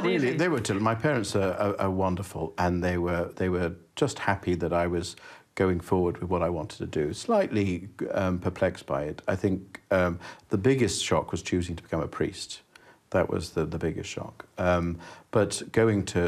Not really. They were. My parents are wonderful, and they were just happy that I was going forward with what I wanted to do. Slightly perplexed by it. I think the biggest shock was choosing to become a priest. That was the biggest shock. But going